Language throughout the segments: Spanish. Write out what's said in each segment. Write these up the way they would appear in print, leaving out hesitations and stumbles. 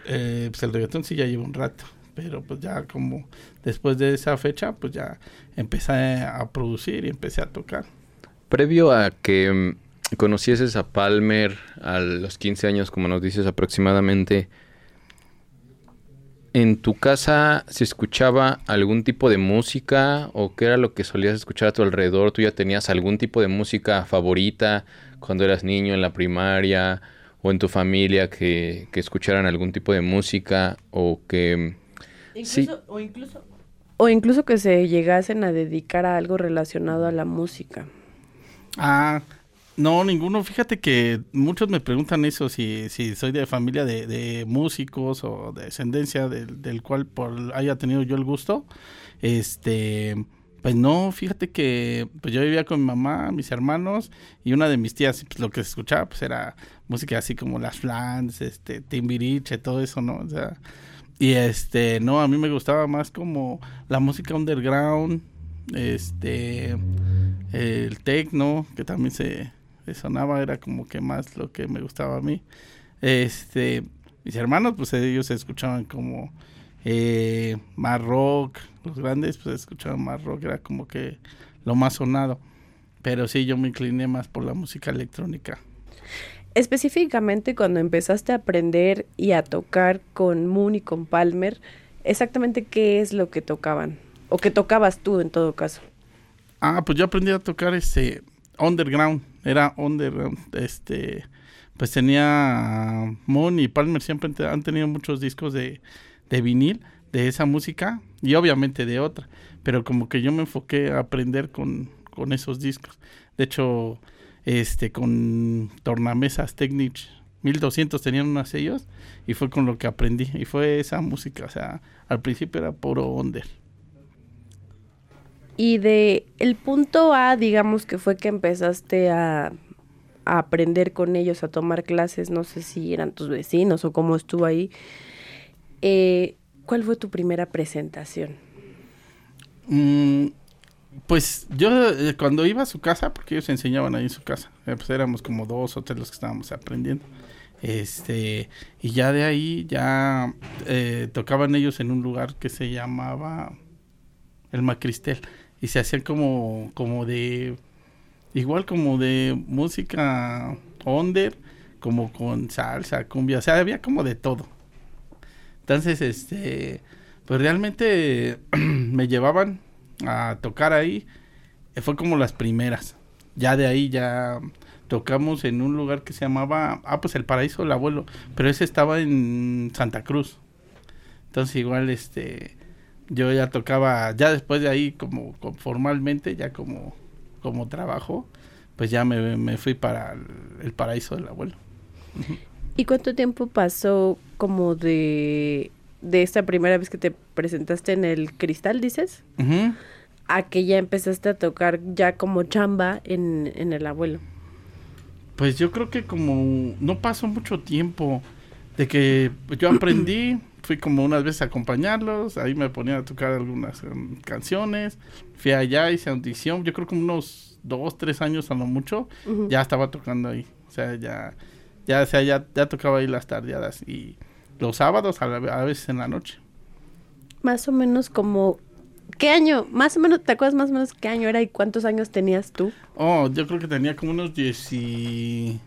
pues el reggaetón sí ya lleva un rato, pero pues ya como después de esa fecha, pues ya empecé a producir y empecé a tocar. Previo a que conocieses a Palmer a los 15 años, como nos dices aproximadamente, ¿en tu casa se escuchaba algún tipo de música o qué era lo que solías escuchar a tu alrededor? ¿Tú ya tenías algún tipo de música favorita cuando eras niño en la primaria o en tu familia que escucharan algún tipo de música o que... Sí. O incluso que se llegasen a dedicar a algo relacionado a la música. Ah, no, ninguno. Fíjate que muchos me preguntan eso, si soy de familia de músicos o de descendencia del cual haya tenido yo el gusto. Pues no, fíjate que pues yo vivía con mi mamá, mis hermanos y una de mis tías, y pues lo que se escuchaba pues era música así como Las Flans, Timbiriche, todo eso, ¿no? O sea, y no, a mí me gustaba más como la música underground, el techno, que también se sonaba, era como que más lo que me gustaba a mí. Mis hermanos, pues ellos escuchaban como más rock, los grandes pues escuchaban más rock, era como que lo más sonado. Pero sí, yo me incliné más por la música electrónica. Específicamente cuando empezaste a aprender y a tocar con Moon y con Palmer, exactamente qué es lo que tocaban, o qué tocabas tú en todo caso. Pues yo aprendí a tocar underground, era underground, pues tenía Moon y Palmer siempre han tenido muchos discos de vinil, de esa música, y obviamente de otra, pero como que yo me enfoqué a aprender con esos discos. De hecho, con tornamesas Technics 1200 tenían unos sellos, y fue con lo que aprendí, y fue esa música, o sea, al principio era puro under. Y de el punto A, digamos que fue que empezaste a aprender con ellos, a tomar clases, no sé si eran tus vecinos o cómo estuvo ahí. ¿Cuál fue tu primera presentación? Pues yo cuando iba a su casa, porque ellos enseñaban ahí en su casa, pues éramos como 2 o 3 los que estábamos aprendiendo. Y ya de ahí ya tocaban ellos en un lugar que se llamaba el Macristel, y se hacían como de igual como de música under, como con salsa, cumbia, o sea, había como de todo. Entonces, pues realmente me llevaban a tocar ahí, fue como las primeras. Ya de ahí ya tocamos en un lugar que se llamaba, pues el Paraíso del Abuelo, pero ese estaba en Santa Cruz. Entonces igual yo ya tocaba, ya después de ahí como formalmente, ya como trabajo, pues ya me fui para el Paraíso del Abuelo. Uh-huh. ¿Y cuánto tiempo pasó como de esta primera vez que te presentaste en el Cristal, dices? Uh-huh. A que ya empezaste a tocar ya como chamba en el Abuelo. Pues yo creo que como no pasó mucho tiempo de que yo aprendí, fui como unas veces a acompañarlos, ahí me ponían a tocar algunas canciones, fui allá, hice audición, yo creo que unos 2-3 años a lo mucho, uh-huh, ya estaba tocando ahí, o sea, ya tocaba ahí las tardeadas y los sábados a veces en la noche. Más o menos como, ¿qué año? Más o menos, ¿te acuerdas más o menos qué año era y cuántos años tenías tú? Yo creo que tenía como unos 16,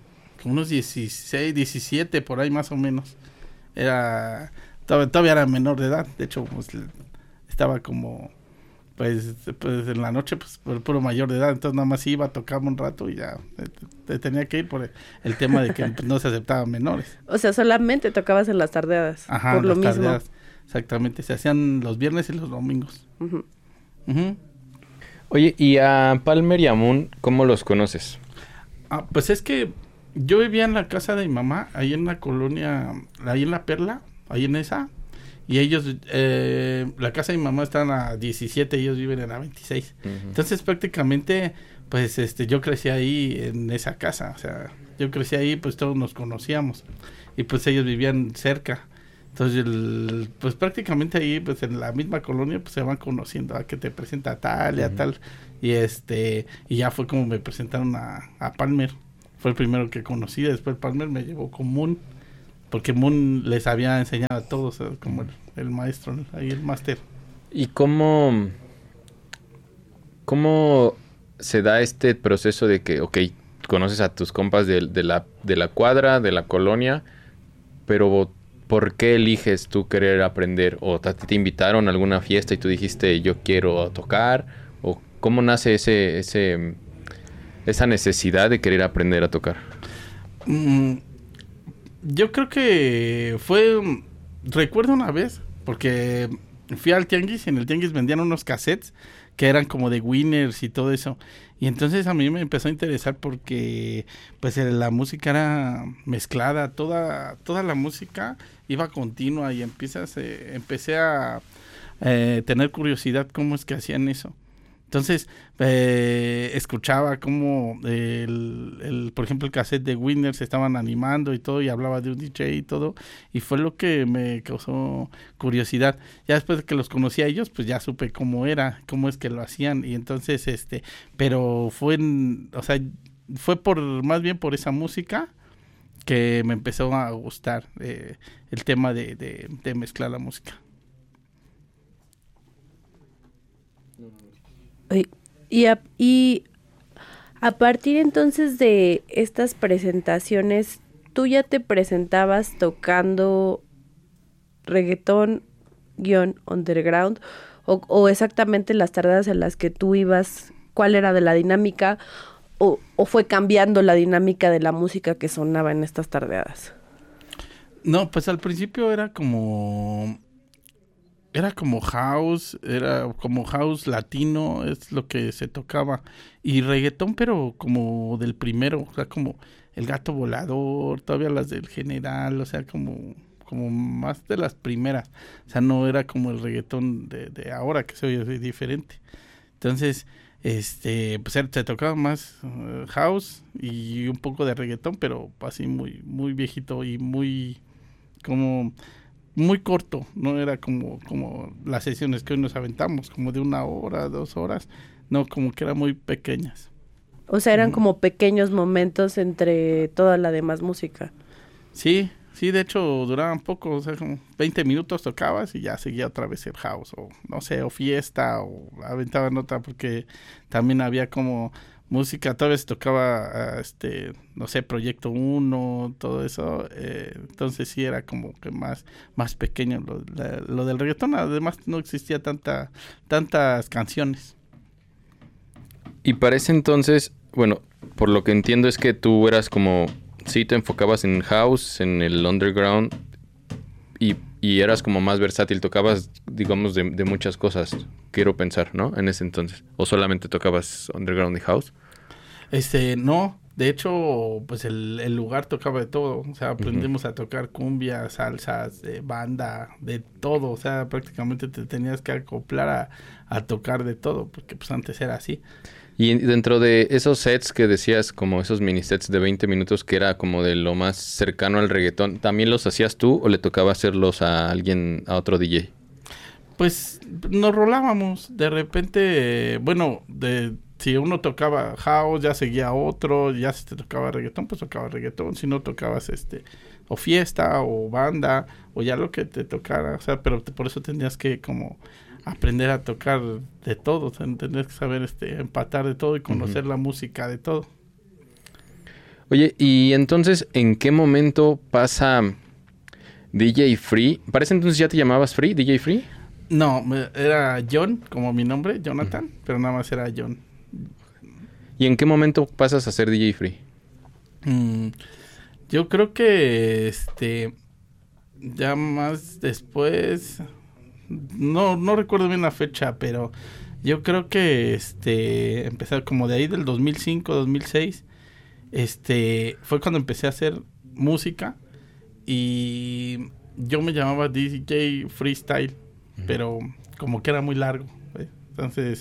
17 por ahí más o menos. Todavía era menor de edad, de hecho pues estaba como pues en la noche pues por puro mayor de edad, entonces nada más iba, tocaba un rato y ya tenía que ir por el tema de que pues, no se aceptaban menores. O sea, solamente tocabas en las tardeadas. Ajá, por lo mismo. Tardeadas, exactamente, se hacían los viernes y los domingos. Uh-huh. Uh-huh. Oye, ¿y a Palmer y a Moon cómo los conoces? Pues es que yo vivía en la casa de mi mamá, ahí en la colonia, ahí en La Perla, ahí en esa, y ellos, la casa de mi mamá está en la 17, ellos viven en la 26. Uh-huh. Entonces prácticamente, pues yo crecí ahí en esa casa, o sea, yo crecí ahí, pues todos nos conocíamos, y pues ellos vivían cerca. Entonces, pues prácticamente ahí, pues en la misma colonia, pues se van conociendo, a que te presenta a tal y a tal, y y ya fue como me presentaron a Palmer. Fue el primero que conocí, después Palmer me llevó con Moon, porque Moon les había enseñado a todos, como el maestro, ¿no? Ahí el máster. ¿Y cómo se da este proceso de que, ok, conoces a tus compas de la cuadra, de la colonia, pero ¿por qué eliges tú querer aprender? ¿O te invitaron a alguna fiesta y tú dijiste, yo quiero tocar? ¿O cómo nace esa necesidad de querer aprender a tocar? Yo creo que recuerdo una vez, porque fui al tianguis y en el tianguis vendían unos cassettes que eran como de Winners y todo eso. Y entonces a mí me empezó a interesar porque pues la música era mezclada, toda la música iba continua y empecé a tener curiosidad cómo es que hacían eso. Entonces, escuchaba cómo, por ejemplo, el cassette de Winners se estaban animando y todo, y hablaba de un DJ y todo, y fue lo que me causó curiosidad. Ya después de que los conocí a ellos, pues ya supe cómo es que lo hacían, y entonces, pero fue más bien por esa música que me empezó a gustar el tema de mezclar la música. Y a partir entonces de estas presentaciones, ¿tú ya te presentabas tocando reggaetón _underground? O exactamente las tardadas en las que tú ibas, ¿cuál era de la dinámica? ¿O fue cambiando la dinámica de la música que sonaba en estas tardeadas? No, pues al principio era como house latino, es lo que se tocaba, y reggaetón, pero como del primero, o sea, como El Gato Volador, todavía las del General, o sea, como más de las primeras, o sea, no era como el reggaetón de ahora, que se oye diferente. Entonces, pues se tocaba más house y un poco de reggaetón, pero así muy, muy viejito y muy corto, no era como las sesiones que hoy nos aventamos, como de 1 hora, 2 horas, no, como que eran muy pequeñas. O sea, eran como pequeños momentos entre toda la demás música. Sí, de hecho duraban poco, o sea, como 20 minutos tocabas y ya seguía otra vez el house, o no sé, o fiesta, o aventaban otra, porque también había como música, todavía se tocaba, no sé, Proyecto 1, todo eso, entonces sí era como que más pequeño lo del reggaetón, además no existía tantas canciones. Y para ese entonces, bueno, por lo que entiendo es que tú eras como, sí te enfocabas en house, en el underground, y eras como más versátil, tocabas, digamos, de muchas cosas, quiero pensar, ¿no? En ese entonces. ¿O solamente tocabas underground y house? No, de hecho, pues el lugar tocaba de todo, o sea, aprendimos a tocar cumbia, salsas, banda, de todo, o sea, prácticamente te tenías que acoplar a tocar de todo, porque pues antes era así. Y dentro de esos sets que decías, como esos mini sets de 20 minutos, que era como de lo más cercano al reggaetón, ¿también los hacías tú o le tocaba hacerlos a otro DJ? Pues nos rolábamos, de repente, bueno, si uno tocaba house, ya seguía otro, ya si te tocaba reggaetón, pues tocaba reggaetón, si no tocabas o fiesta, o banda, o ya lo que te tocara, o sea, pero por eso tenías que como aprender a tocar de todo, o sea, tenías que saber empatar de todo y conocer la música de todo. Oye, y entonces, ¿en qué momento pasa DJ Free? ¿Para ese entonces ya te llamabas Free, DJ Free? No, era John, como mi nombre, Jonathan, pero nada más era John. ¿Y en qué momento pasas a ser DJ Free? Yo creo que ya más después, no recuerdo bien la fecha, pero yo creo que empecé como de ahí del 2005, 2006, fue cuando empecé a hacer música y yo me llamaba DJ Freestyle, pero como que era muy largo, ¿eh? Entonces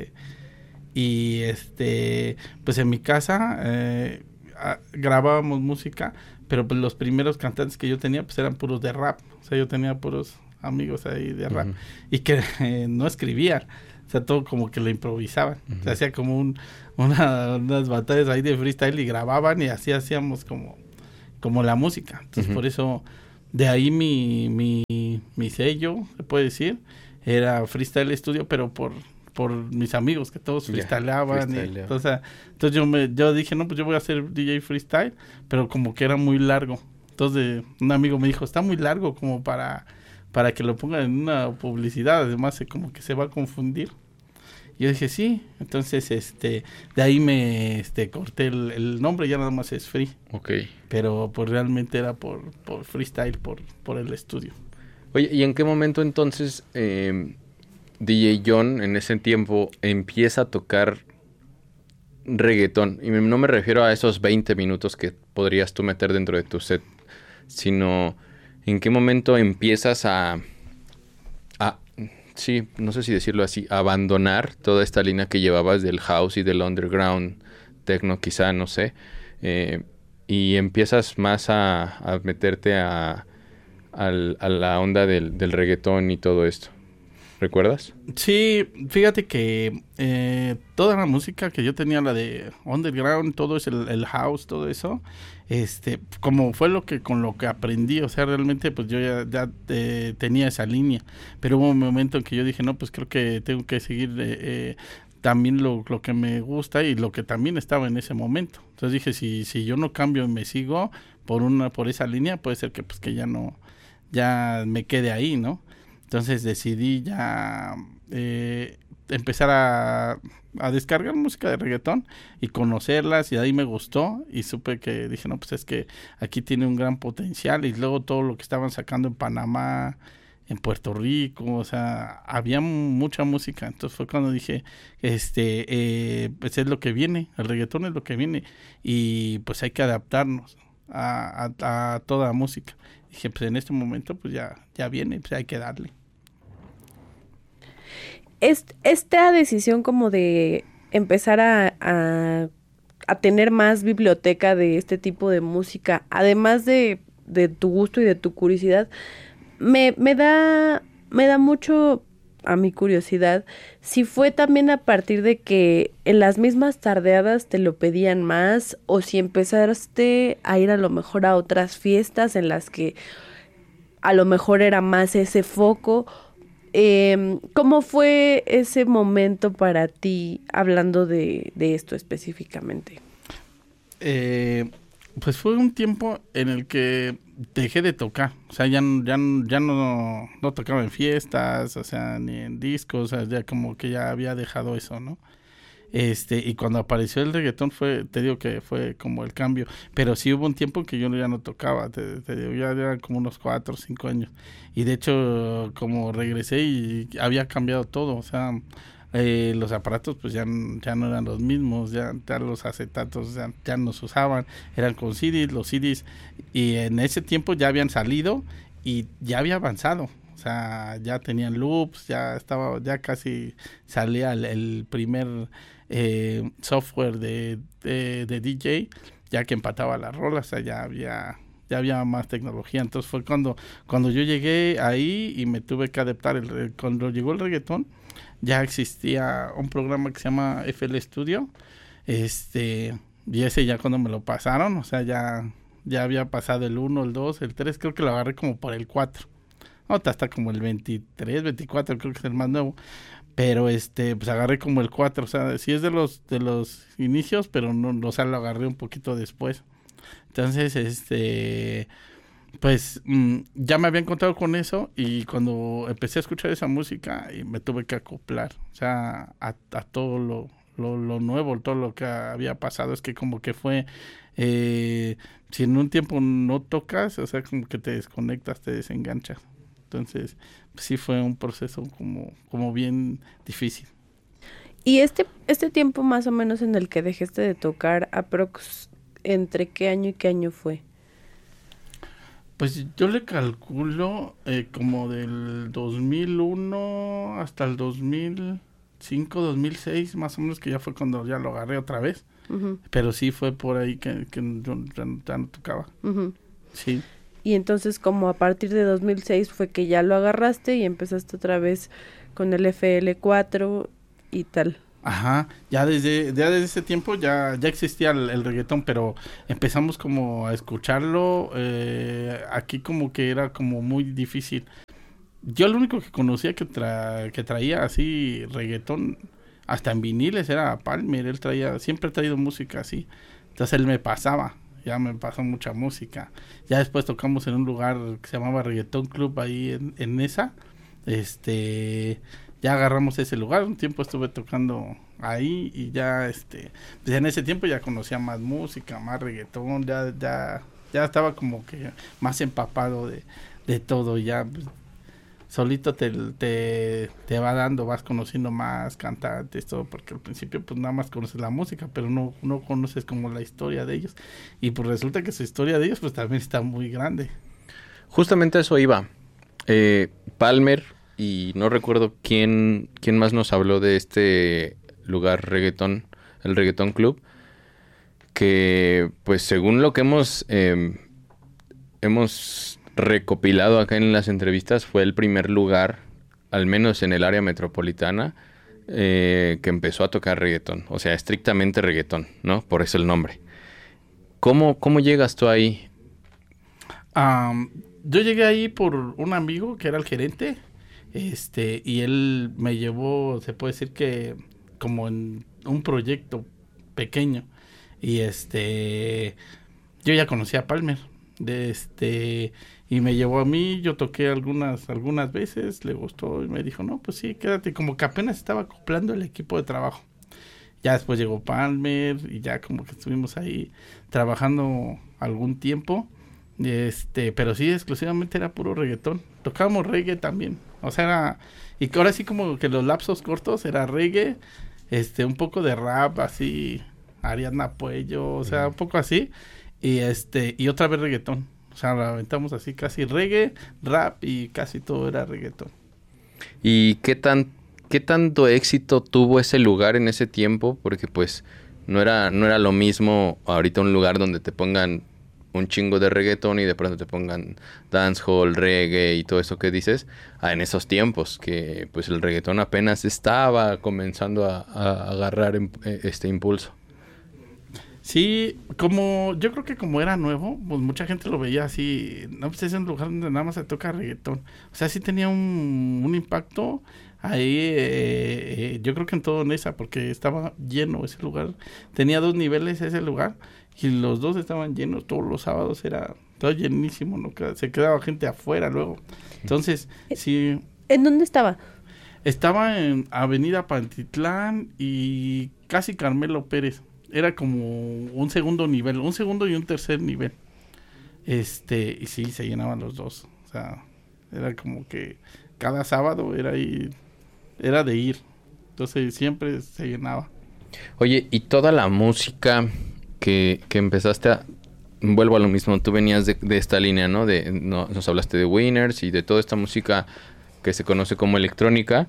pues en mi casa grabábamos música, pero pues los primeros cantantes que yo tenía pues eran puros de rap, o sea, yo tenía puros amigos ahí de rap y que no escribían, o sea, todo como que lo improvisaban, se hacía como unas batallas ahí de freestyle y grababan y así hacíamos como como la música. Entonces, por eso, de ahí mi sello, se puede decir, era Freestyle Studio, pero por mis amigos que todos freestyleaban. Entonces yo dije, no, pues yo voy a hacer DJ freestyle, pero como que era muy largo. Entonces un amigo me dijo, está muy largo como para que lo pongan en una publicidad, además como que se va a confundir. Yo dije, sí. Entonces de ahí me corté el nombre, ya nada más es Free. Okay. Pero pues realmente era por freestyle, por el estudio. Oye, ¿y en qué momento entonces DJ John en ese tiempo empieza a tocar reggaetón? Y no me refiero a esos 20 minutos que podrías tú meter dentro de tu set, sino en qué momento empiezas a sí, no sé si decirlo así, abandonar toda esta línea que llevabas del house y del underground techno, quizá, no sé, y empiezas más a meterte a la onda del reggaetón y todo esto. ¿Recuerdas? Sí, fíjate que toda la música que yo tenía, la de underground, todo es el house, todo eso, como fue con lo que aprendí, o sea, realmente pues yo ya tenía esa línea, pero hubo un momento en que yo dije, no, pues creo que tengo que seguir también lo que me gusta y lo que también estaba en ese momento. Entonces dije, si yo no cambio y me sigo por esa línea, puede ser que pues que ya me quede ahí, ¿no? Entonces decidí ya empezar a descargar música de reggaetón y conocerlas, y de ahí me gustó y supe que dije, no, pues es que aquí tiene un gran potencial. Y luego todo lo que estaban sacando en Panamá, en Puerto Rico, o sea, había mucha música. Entonces fue cuando dije, pues es lo que viene, el reggaetón es lo que viene y pues hay que adaptarnos a toda la música. Dije, pues en este momento pues ya viene, pues hay que darle. Esta decisión como de empezar a tener más biblioteca de este tipo de música, además de tu gusto y de tu curiosidad, me da mucho a mi curiosidad si fue también a partir de que en las mismas tardeadas te lo pedían más, o si empezaste a ir a lo mejor a otras fiestas en las que a lo mejor era más ese foco. ¿Cómo fue ese momento para ti, hablando de esto específicamente? Pues fue un tiempo en el que dejé de tocar, o sea, ya no tocaba en fiestas, o sea, ni en discos, o sea, ya como que ya había dejado eso, ¿no? Y cuando apareció el reggaetón te digo que fue como el cambio, pero sí hubo un tiempo que yo ya no tocaba, te digo, ya eran como unos 4 o 5 años, y de hecho como regresé y había cambiado todo, o sea, los aparatos pues ya no eran los mismos, ya los acetatos ya no se usaban, eran con CDs, los CDs, y en ese tiempo ya habían salido y ya había avanzado. O sea, ya tenían loops, ya casi salía el primer software de DJ, ya que empataba las rolas, o sea, ya había más tecnología. Entonces fue cuando yo llegué ahí y me tuve que adaptar. Cuando llegó el reggaetón, ya existía un programa que se llama FL Studio, y ese ya cuando me lo pasaron, o sea, ya había pasado el 1, el 2, el 3, creo que lo agarré como por el 4. Hasta como el 23, 24, creo que es el más nuevo. Pero pues agarré como el 4, o sea, sí es de los inicios, pero no, o sea, lo agarré un poquito después. Entonces, pues ya me había encontrado con eso, y cuando empecé a escuchar esa música y me tuve que acoplar, o sea, a todo lo nuevo, todo lo que había pasado. Es que como que fue, si en un tiempo no tocas, o sea, como que te desconectas, te desenganchas. Entonces, sí fue un proceso como bien difícil. Y este tiempo más o menos en el que dejaste de tocar, aprox, ¿entre qué año y qué año fue? Pues yo le calculo como del 2001 hasta el 2005, 2006, más o menos, que ya fue cuando ya lo agarré otra vez. Uh-huh. Pero sí fue por ahí que yo ya no tocaba. Uh-huh. Sí. Y entonces, como a partir de 2006 fue que ya lo agarraste y empezaste otra vez con el FL4 y tal. Ajá, ya desde ese tiempo ya existía el reggaetón, pero empezamos como a escucharlo, aquí como que era como muy difícil. Yo lo único que conocía que traía así reggaetón, hasta en viniles, era Palmer. Él siempre ha traído música así. Entonces él ya me pasó mucha música. Ya después tocamos en un lugar que se llamaba Reggaetón Club ahí en esa. Ya agarramos ese lugar, un tiempo estuve tocando ahí y ya pues en ese tiempo ya conocía más música, más reggaetón, ya estaba como que más empapado de todo, ya pues, solito te va dando, vas conociendo más cantantes, todo, porque al principio pues nada más conoces la música, pero no conoces como la historia de ellos, y pues resulta que su historia de ellos pues también está muy grande. Justamente a eso iba. Palmer, y no recuerdo quién más nos habló de este lugar reggaetón, el Reggaetón Club, que pues según lo que hemos recopilado acá en las entrevistas, fue el primer lugar, al menos en el área metropolitana, que empezó a tocar reggaetón, o sea, estrictamente reggaetón, ¿no? Por eso el nombre. ¿Cómo llegas tú ahí? Yo llegué ahí por un amigo que era el gerente, y él me llevó, se puede decir que como en un proyecto pequeño, y yo ya conocía a Palmer, y me llevó a mí, yo toqué algunas veces, le gustó y me dijo, no, pues sí, quédate, como que apenas estaba acoplando el equipo de trabajo. Ya después llegó Palmer y ya como que estuvimos ahí trabajando algún tiempo. Pero sí, exclusivamente era puro reggaetón. Tocábamos reggae también. O sea, y que ahora sí como que los lapsos cortos era reggae, un poco de rap, así, Ariadna Puello, o sea, un poco así. Y otra vez reggaetón. O sea, la aventamos así casi reggae, rap y casi todo era reggaetón. ¿Y qué tanto éxito tuvo ese lugar en ese tiempo? Porque pues no era lo mismo ahorita un lugar donde te pongan un chingo de reggaetón y de pronto te pongan dancehall, reggae y todo eso que dices, en esos tiempos que pues el reggaetón apenas estaba comenzando a agarrar este impulso. Sí, yo creo que como era nuevo, pues mucha gente lo veía así, no, pues es un lugar donde nada más se toca reggaetón. O sea, sí tenía un impacto ahí, yo creo que en todo Nesa, porque estaba lleno ese lugar. Tenía 2 niveles ese lugar y los 2 estaban llenos, todos los sábados era todo llenísimo, ¿no? Se quedaba gente afuera luego. Entonces, sí. ¿En dónde estaba? Estaba en Avenida Pantitlán y casi Carmelo Pérez. Era como un segundo nivel, un segundo y un tercer nivel. Y sí, se llenaban los 2. O sea, era como que cada sábado era de ir. Entonces siempre se llenaba. Oye, y toda la música que empezaste vuelvo a lo mismo, tú venías de esta línea, ¿no? Nos hablaste de Winners y de toda esta música que se conoce como electrónica.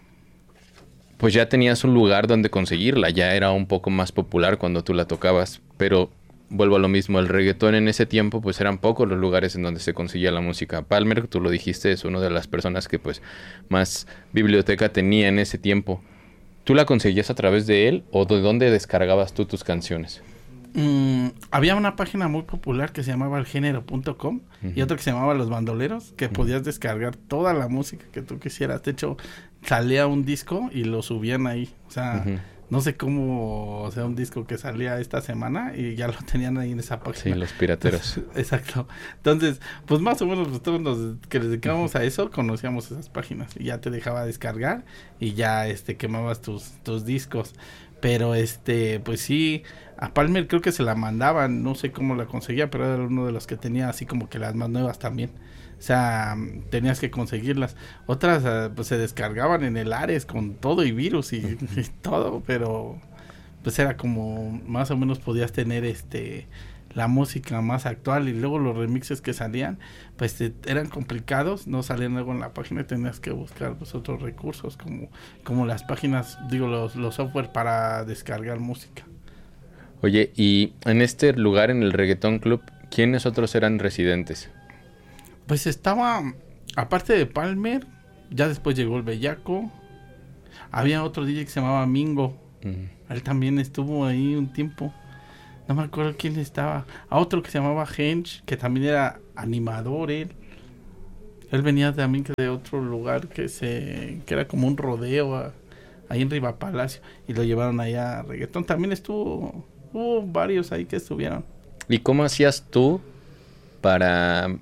Pues ya tenías un lugar donde conseguirla, ya era un poco más popular cuando tú la tocabas, pero vuelvo a lo mismo, el reggaetón en ese tiempo pues eran pocos los lugares en donde se conseguía la música. Palmer, tú lo dijiste, es una de las personas que pues más biblioteca tenía en ese tiempo. ¿Tú la conseguías a través de él o de dónde descargabas tú tus canciones? Había una página muy popular que se llamaba elgénero.com y otra que se llamaba Los Bandoleros, que podías descargar toda la música que tú quisieras. De hecho, salía un disco y lo subían ahí. O sea, no sé cómo, o sea, un disco que salía esta semana y ya lo tenían ahí en esa página. Sí, los pirateros. Exacto. Entonces, pues más o menos pues, todos los que les dedicábamos a eso conocíamos esas páginas y ya te dejaba descargar y ya quemabas tus discos. Pero pues sí, a Palmer creo que se la mandaban, no sé cómo la conseguía, pero era uno de los que tenía así como que las más nuevas también. O sea, tenías que conseguirlas. Otras pues se descargaban en el Ares con todo y virus y todo, pero pues era como más o menos podías tener la música más actual y luego los remixes que salían pues eran complicados, no salían luego en la página y tenías que buscar pues otros recursos como las páginas, digo los software para descargar música. Oye, y en este lugar, en el Reggaetón Club, ¿quiénes otros eran residentes? Pues estaba, aparte de Palmer, ya después llegó el Bellaco, había otro DJ que se llamaba Mingo, Él también estuvo ahí un tiempo. No me acuerdo quién estaba. A otro que se llamaba Hench, que también era animador él. Él venía también de otro lugar que era como un rodeo ahí en Riva Palacio. Y lo llevaron allá a reggaetón. También hubo varios ahí que estuvieron. ¿Y cómo hacías tú para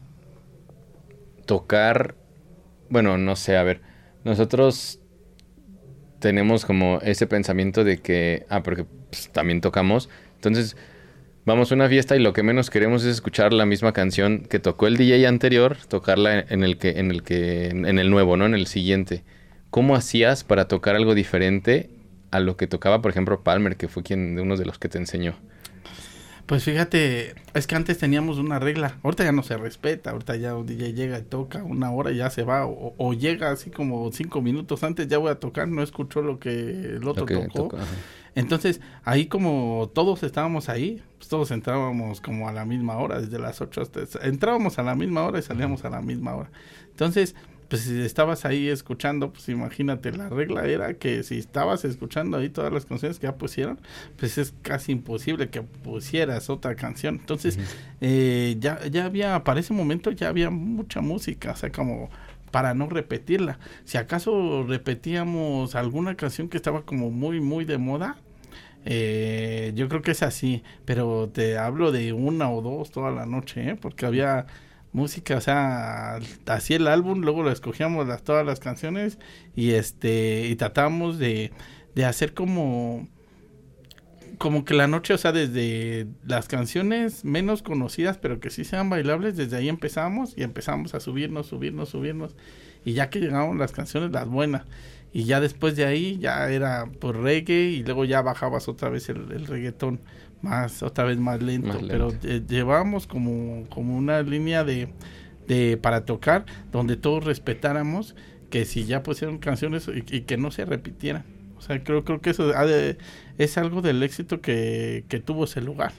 tocar? Bueno, no sé, a ver, nosotros tenemos como ese pensamiento de que, porque pues, también tocamos, entonces vamos a una fiesta y lo que menos queremos es escuchar la misma canción que tocó el DJ anterior, tocarla en el nuevo, ¿no? En el siguiente. ¿Cómo hacías para tocar algo diferente a lo que tocaba, por ejemplo, Palmer, que fue uno de los que te enseñó? Pues fíjate, es que antes teníamos una regla, ahorita ya no se respeta, ahorita ya un DJ llega y toca 1 hora y ya se va, o llega así como 5 minutos antes, ya voy a tocar, no escuchó lo que el otro tocó. Entonces, ahí como todos estábamos ahí, pues todos entrábamos como a la misma hora, desde las 8 entrábamos a la misma hora y salíamos a la misma hora. Entonces, pues si estabas ahí escuchando, pues imagínate, la regla era que si estabas escuchando ahí todas las canciones que ya pusieron, pues es casi imposible que pusieras otra canción. Entonces, ya había, para ese momento ya había mucha música, o sea, como para no repetirla. Si acaso repetíamos alguna canción que estaba como muy, muy de moda, yo creo que es así, pero te hablo de 1 o 2 toda la noche, porque había música, o sea, así el álbum, luego lo escogíamos todas las canciones y tratamos de hacer como que la noche, o sea, desde las canciones menos conocidas, pero que sí sean bailables, desde ahí empezamos a subirnos, y ya que llegaban las canciones, las buenas, y ya después de ahí ya era por reggae, y luego ya bajabas otra vez el reggaetón, otra vez más lento. Pero llevábamos como una línea de para tocar, donde todos respetáramos que si ya pusieron canciones y que no se repitieran. O sea, creo que eso es algo del éxito que tuvo ese lugar.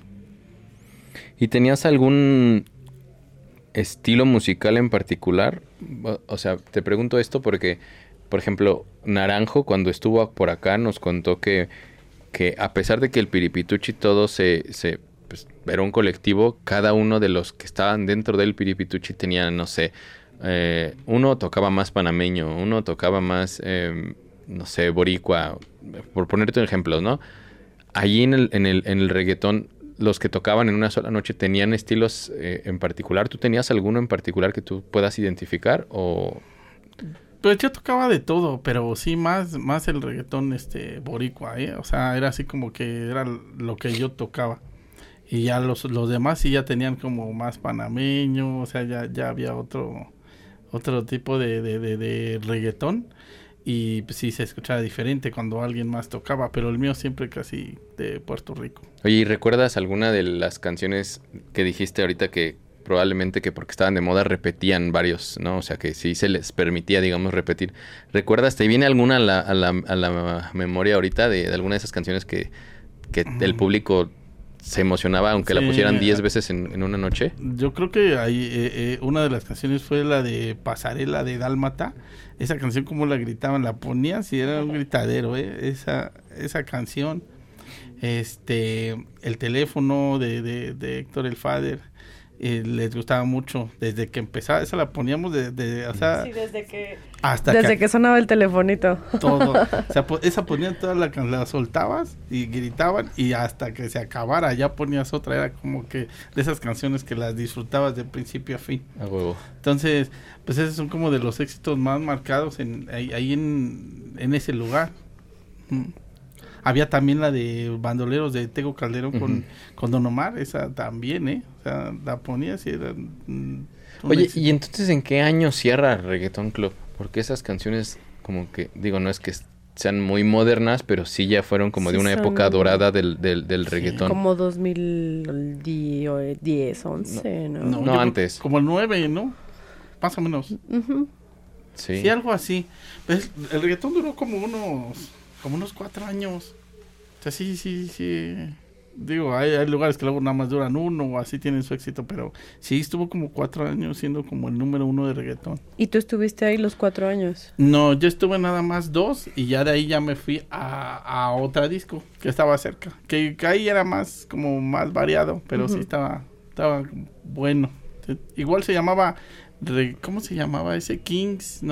¿Y tenías algún estilo musical en particular? O sea, te pregunto esto porque, por ejemplo, Naranjo, cuando estuvo por acá, nos contó que a pesar de que el Piripituchi todo pues, era un colectivo, cada uno de los que estaban dentro del Piripituchi tenía, no sé, uno tocaba más panameño, uno tocaba más, no sé, boricua, por ponerte ejemplos, ¿no? Allí en el reggaetón, los que tocaban en una sola noche tenían estilos en particular. ¿Tú tenías alguno en particular que tú puedas identificar o...? Pues yo tocaba de todo, pero sí más el reggaetón boricua, o sea, era así como que era lo que yo tocaba. Y ya los demás sí ya tenían como más panameño, o sea, ya había otro tipo de reggaetón, y pues sí se escuchaba diferente cuando alguien más tocaba, pero el mío siempre casi de Puerto Rico. Oye, ¿y recuerdas alguna de las canciones que dijiste ahorita que probablemente que porque estaban de moda repetían varios, ¿no? O sea, que sí se les permitía, digamos, repetir. ¿Recuerdas? ¿Te viene alguna a la memoria ahorita de alguna de esas canciones que el público se emocionaba aunque la pusieran 10 veces en una noche? Yo creo que ahí una de las canciones fue la de Pasarela de Dálmata. Esa canción, como la gritaban, la ponías y era un gritadero, esa canción. El teléfono de Héctor el Father. Les gustaba mucho desde que empezaba, esa la poníamos o sea, sí, desde que sonaba el telefonito todo, o sea, esa ponían toda la soltabas y gritaban y hasta que se acabara ya ponías otra, era como que de esas canciones que las disfrutabas de principio a fin. A huevo. Entonces, pues esos son como de los éxitos más marcados ahí en ese lugar. Había también la de Bandoleros de Tego Calderón con Don Omar, esa también, o sea, la ponías y era Oye, éxito. ¿y entonces en qué año cierra Reggaeton Club? Porque esas canciones como que, digo, no es que sean muy modernas, pero sí ya fueron como de una época dorada del reggaetón. Como 2010, 11, ¿no? No, antes. Como el 9, ¿no? Más o menos. Sí, algo así. Pues el reggaetón duró como unos 4 años. O sea, sí. digo, hay lugares que luego nada más duran uno o así tienen su éxito, pero sí estuvo como 4 años siendo como el número 1 de reggaetón. ¿Y tú estuviste ahí los 4 años? No, yo estuve nada más 2 y ya de ahí ya me fui a otra disco que estaba cerca, que ahí era más como más variado, pero sí estaba bueno. Igual se llamaba, ¿cómo se llamaba ese? Kings, ¿no?